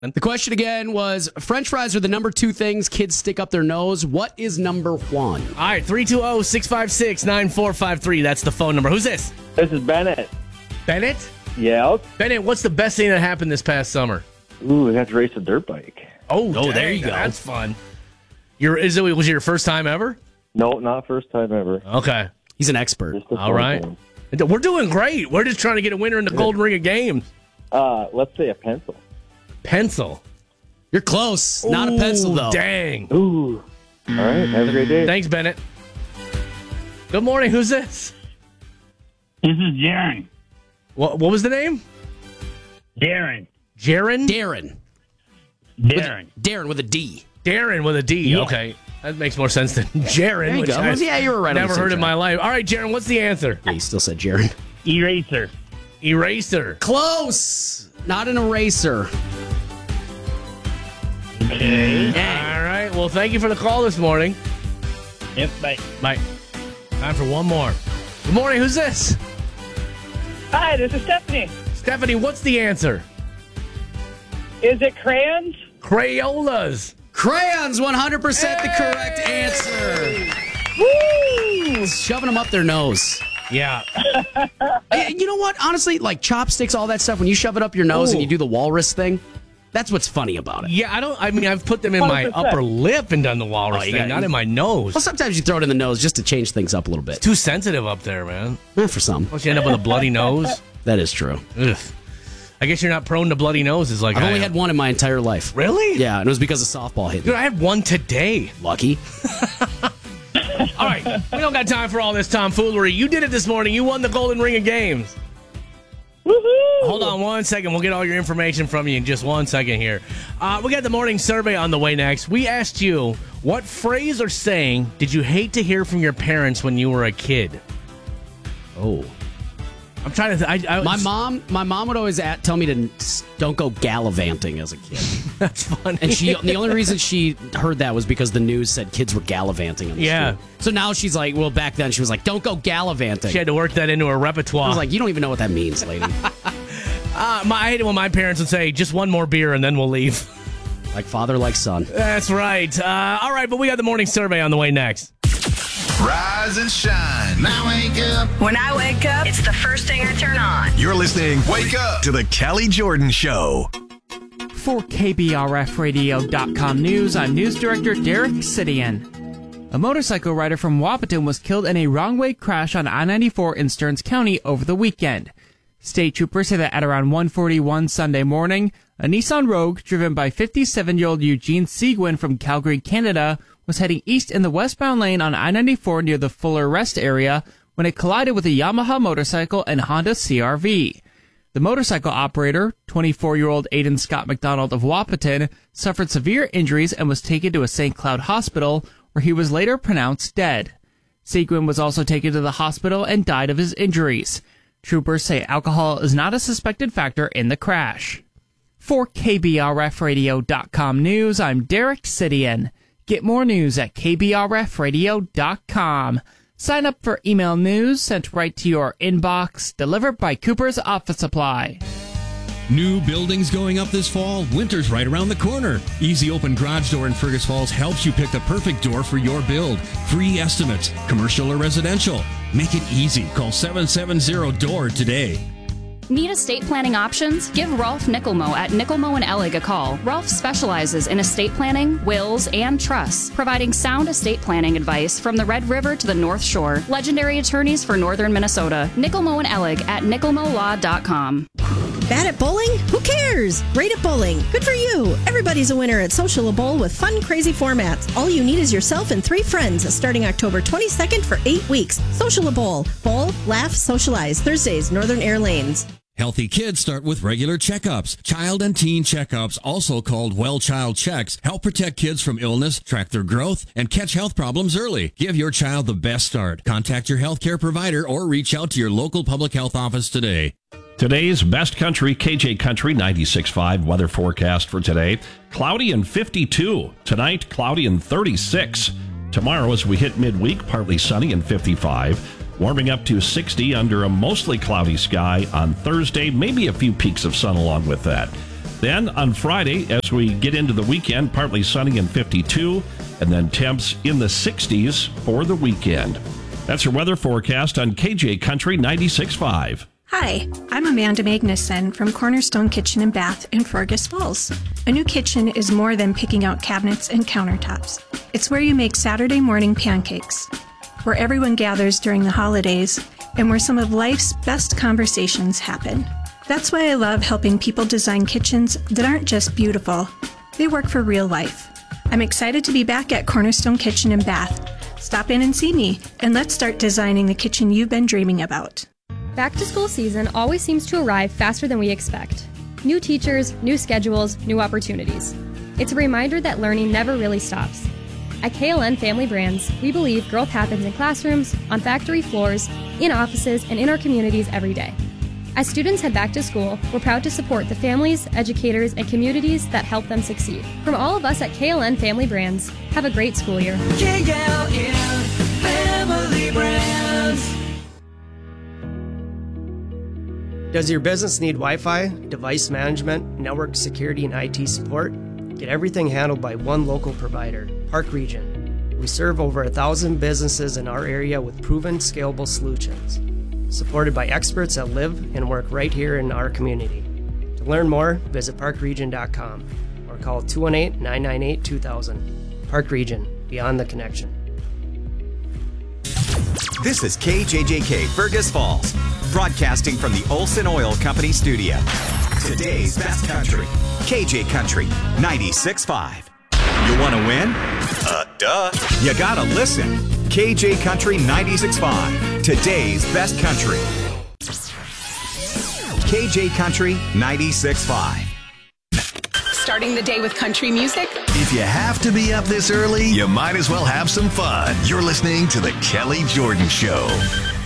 The question again was, French fries are the number 2 things kids stick up their nose. What is number 1? All right, 320-656-9453. That's the phone number. Who's this? This is Bennett. Bennett? Yep. Bennett, what's the best thing that happened this past summer? Ooh, I got to race a dirt bike. Oh, there you go. That's fun. Was it your first time ever? No, not first time ever. Okay. He's an expert. Just the All right. one. We're doing great. We're just trying to get a winner in the Golden Ring of Games. Let's say a pencil. Pencil. You're close. Not a pencil, though. Dang. Ooh. All right. Have a great day. Thanks, Bennett. Good morning. Who's this? This is Jaron. What was the name? Darren. Jaron? Darren. Darren with a D. Darren with a D. Yeah. Okay. That makes more sense than Jaron. There you which go. Yeah, you were right. Never heard in my life. All right, Jaron, what's the answer? Yeah, you still said Jaron. Eraser. Eraser. Close. Not an eraser. Okay. All right. Well, thank you for the call this morning. Yep, bye. Bye. Time for one more. Good morning. Who's this? Hi, this is Stephanie. Stephanie, what's the answer? Is it crayons? Crayolas. Crayons, 100% the correct answer. Woo! Shoving them up their nose. Yeah. You know what? Honestly, like chopsticks, all that stuff, when you shove it up your nose and you do the walrus thing, that's what's funny about it. Yeah, I've put them in my 100%. upper lip and done the walrus thing, not in my nose. Well, sometimes you throw it in the nose just to change things up a little bit. Too sensitive up there, man. For some. Once you end up with a bloody nose. That is true. Ugh. I guess you're not prone to bloody noses like I've I only am. had one in my entire life. Really? Yeah, and it was because a softball hit Dude, me. I had one today. Lucky. All right, we don't got time for all this tomfoolery. You did it this morning. You won the Golden Ring of Games. Woohoo! Hold on 1 second. We'll get all your information from you in just 1 second here. We got the morning survey on the way next. We asked you, what phrase or saying did you hate to hear from your parents when you were a kid? Oh. I'm trying to. My mom would always tell me to don't go gallivanting as a kid. That's funny. And the only reason she heard that was because the news said kids were gallivanting on the street. So now she's like, well, back then she was like, don't go gallivanting. She had to work that into her repertoire. I was like, you don't even know what that means, lady. I hate it when my parents would say, just one more beer and then we'll leave. Like father, like son. That's right. All right, but we got the morning survey on the way next. Rise and shine. Now wake up. When I wake up, it's the first thing I turn on. You're listening. Wake up to the Kelly Jordan Show. For KBRFradio.com News, I'm News Director Derek Sidian. A motorcycle rider from Wapaton was killed in a wrong-way crash on I-94 in Stearns County over the weekend. State troopers say that at around 1:41 Sunday morning, a Nissan Rogue driven by 57-year-old Eugene Seguin from Calgary, Canada, was heading east in the westbound lane on I-94 near the Fuller Rest area when it collided with a Yamaha motorcycle and Honda CR-V. The motorcycle operator, 24-year-old Aidan Scott McDonald of Wapaton, suffered severe injuries and was taken to a St. Cloud hospital, where he was later pronounced dead. Seguin was also taken to the hospital and died of his injuries. Troopers say alcohol is not a suspected factor in the crash. For KBRFradio.com News, I'm Derek Sidian. Get more news at KBRFradio.com. Sign up for email news sent right to your inbox, delivered by Cooper's Office Supply. New buildings going up this fall? Winter's right around the corner. Easy Open Garage Door in Fergus Falls helps you pick the perfect door for your build. Free estimates, commercial or residential. Make it easy. Call 770-DOOR today. Need estate planning options? Give Rolf Nickelmo at Nickelmo and Ellig a call. Rolf specializes in estate planning, wills, and trusts, providing sound estate planning advice from the Red River to the North Shore. Legendary attorneys for northern Minnesota. Nickelmo and Ellig at nickelmolaw.com. Bad at bowling? Who cares? Great at bowling. Good for you. Everybody's a winner at Social Bowl with fun, crazy formats. All you need is yourself and 3 friends starting October 22nd for 8 weeks. Social Bowl. Bowl, laugh, socialize. Thursdays, Northern Air Lanes. Healthy kids start with regular checkups. Child and teen checkups, also called Well Child Checks, help protect kids from illness, track their growth, and catch health problems early. Give your child the best start. Contact your healthcare provider or reach out to your local public health office today. Today's Best Country, KJ Country, 96.5 weather forecast for today. Cloudy and 52. Tonight, cloudy and 36. Tomorrow, as we hit midweek, partly sunny and 55. Warming up to 60 under a mostly cloudy sky on Thursday. Maybe a few peaks of sun along with that. Then on Friday, as we get into the weekend, partly sunny and 52, and then temps in the 60s for the weekend. That's your weather forecast on KJ Country 96.5. Hi, I'm Amanda Magnuson from Cornerstone Kitchen and Bath in Fergus Falls. A new kitchen is more than picking out cabinets and countertops. It's where you make Saturday morning pancakes, where everyone gathers during the holidays, and where some of life's best conversations happen. That's why I love helping people design kitchens that aren't just beautiful. They work for real life. I'm excited to be back at Cornerstone Kitchen and Bath. Stop in and see me, and let's start designing the kitchen you've been dreaming about. Back to school season always seems to arrive faster than we expect. New teachers, new schedules, new opportunities. It's a reminder that learning never really stops. At KLN Family Brands, we believe growth happens in classrooms, on factory floors, in offices, and in our communities every day. As students head back to school, we're proud to support the families, educators, and communities that help them succeed. From all of us at KLN Family Brands, have a great school year. KLN Family Brands. Does your business need Wi-Fi, device management, network security, and IT support? Get everything handled by one local provider, Park Region. We serve over 1,000 businesses in our area with proven, scalable solutions, supported by experts that live and work right here in our community. To learn more, visit parkregion.com or call 218-998-2000. Park Region, beyond the connection. This is KJJK Fergus Falls, broadcasting from the Olson Oil Company studio. Today's best country, KJ Country 96.5. You want to win? Duh. You gotta listen. KJ Country 96.5. Today's best country. KJ Country 96.5. Starting the day with country music? If you have to be up this early, you might as well have some fun. You're listening to The Kelly Jordan Show.